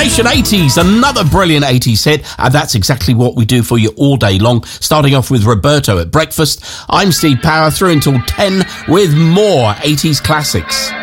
Nation 80s, another brilliant 80s hit, and that's exactly what we do for you all day long, starting off with Roberto at breakfast. I'm Steve Power, through until 10 with more 80s classics.